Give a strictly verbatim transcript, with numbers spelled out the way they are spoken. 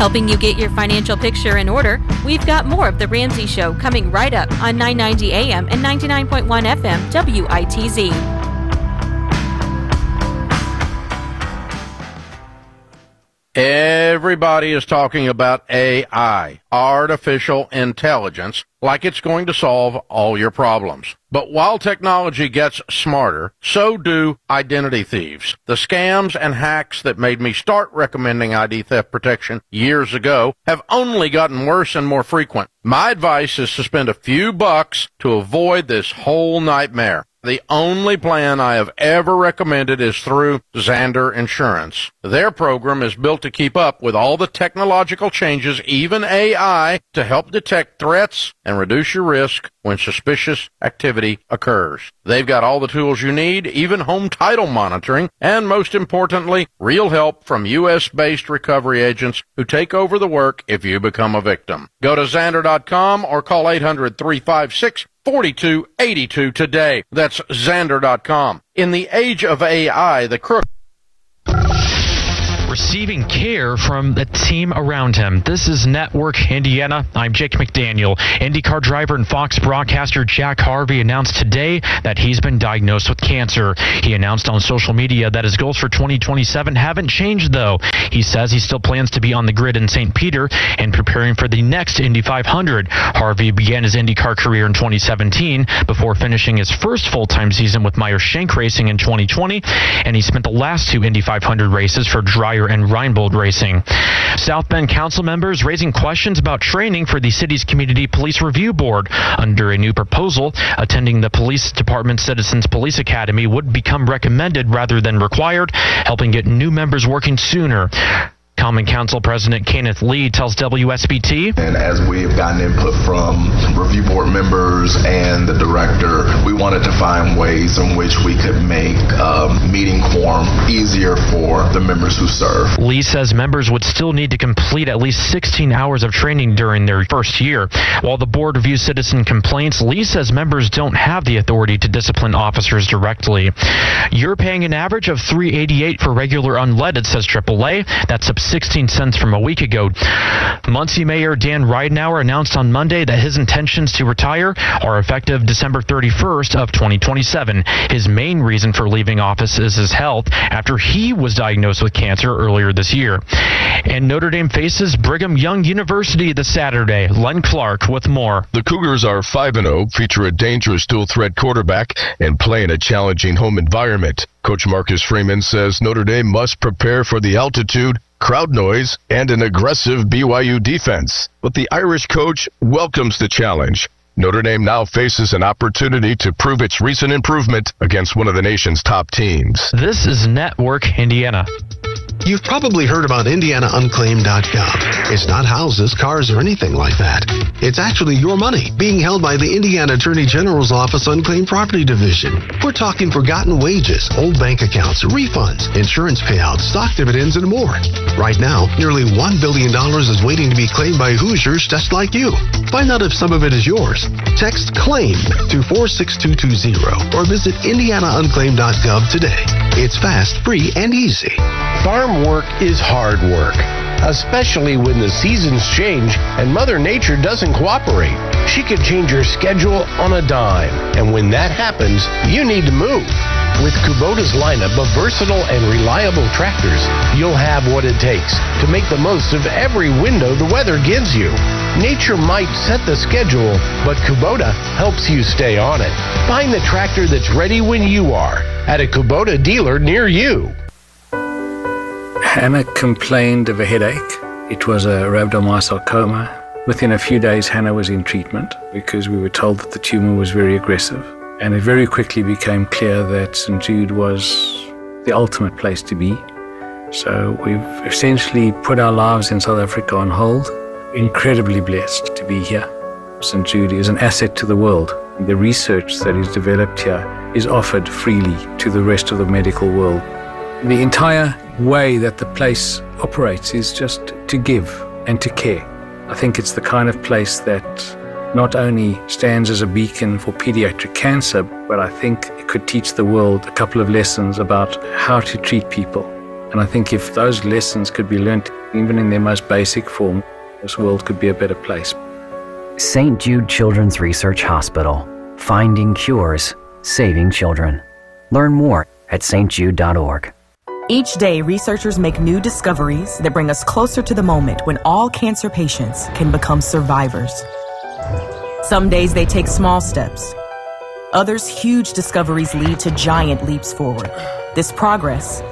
Helping you get your financial picture in order, we've got more of The Ramsey Show coming right up on nine ninety A M and ninety-nine point one F M W I T Z. Everybody is talking about A I, artificial intelligence, like it's going to solve all your problems. But while technology gets smarter, so do identity thieves. The scams and hacks that made me start recommending I D theft protection years ago have only gotten worse and more frequent. My advice is to spend a few bucks to avoid this whole nightmare. The only plan I have ever recommended is through Zander Insurance. Their program is built to keep up with all the technological changes, even A I, to help detect threats and reduce your risk when suspicious activity occurs. They've got all the tools you need, even home title monitoring, and most importantly, real help from U S-based recovery agents who take over the work if you become a victim. Go to Zander dot com or call eight hundred, three five six, four two eight two today. That's Zander dot com. In the age of A I, the crook receiving care from the team around him. This is Network Indiana. I'm Jake McDaniel. IndyCar driver and Fox broadcaster Jack Harvey announced today that he's been diagnosed with cancer. He announced on social media that his goals for twenty twenty-seven haven't changed, though. He says he still plans to be on the grid in Saint Peter and preparing for the next Indy five hundred. Harvey began his IndyCar career in twenty seventeen before finishing his first full-time season with Meyer Shank Racing in twenty twenty, and he spent the last two Indy five hundred races for Dreyer and Reinbold Racing. South Bend council members raising questions about training for the city's Community Police Review Board. Under a new proposal, attending the police department Citizens Police Academy would become recommended rather than required, helping get new members working sooner. Common Council President Kenneth Lee tells W S B T. And as we have gotten input from review board members and the director, we wanted to find ways in which we could make um, meeting quorum easier for the members who serve. Lee says members would still need to complete at least sixteen hours of training during their first year. While the board reviews citizen complaints, Lee says members don't have the authority to discipline officers directly. You're paying an average of three dollars and eighty-eight cents for regular unleaded, says triple A. That's up sixteen cents from a week ago. Muncie Mayor Dan Ridenour announced on Monday that his intentions to retire are effective December thirty-first of twenty twenty-seven. His main reason for leaving office is his health after he was diagnosed with cancer earlier this year. And Notre Dame faces Brigham Young University this Saturday. Len Clark with more. The Cougars are five and oh, feature a dangerous dual-threat quarterback, and play in a challenging home environment. Coach Marcus Freeman says Notre Dame must prepare for the altitude, crowd noise, and an aggressive B Y U defense. But the Irish coach welcomes the challenge. Notre Dame now faces an opportunity to prove its recent improvement against one of the nation's top teams. This is Network Indiana. You've probably heard about Indiana Unclaimed dot com. It's not houses, cars, or anything like that. It's actually your money being held by the Indiana Attorney General's Office Unclaimed Property Division. We're talking forgotten wages, old bank accounts, refunds, insurance payouts, stock dividends, and more. Right now, nearly one billion dollars is waiting to be claimed by Hoosiers just like you. Find out if some of it is yours. Text CLAIM to four six two two zero or visit Indiana Unclaimed dot gov today. It's fast, free, and easy. Farm work is hard work, especially when the seasons change and Mother Nature doesn't cooperate. She could change your schedule on a dime, and when that happens, you need to move. With Kubota's lineup of versatile and reliable tractors, you'll have what it takes to make the most of every window the weather gives you. Nature might set the schedule, but Kubota helps you stay on it. Find the tractor that's ready when you are at a Kubota dealer near you. Hannah complained of a headache. It was a rhabdomyosarcoma. Within a few days, Hannah was in treatment because we were told that the tumor was very aggressive. And it very quickly became clear that Saint Jude was the ultimate place to be. So we've essentially put our lives in South Africa on hold. Incredibly blessed to be here. Saint Jude is an asset to the world. The research that is developed here is offered freely to the rest of the medical world. The entire way that the place operates is just to give and to care. I think it's the kind of place that not only stands as a beacon for pediatric cancer, but I think it could teach the world a couple of lessons about how to treat people And I think if those lessons could be learned, even in their most basic form, this world could be a better place. Saint Jude Children's Research Hospital. Finding cures, saving children. Learn more at s t jude dot org. Each day, researchers make new discoveries that bring us closer to the moment when all cancer patients can become survivors. Some days they take small steps. Others, huge discoveries lead to giant leaps forward. This progress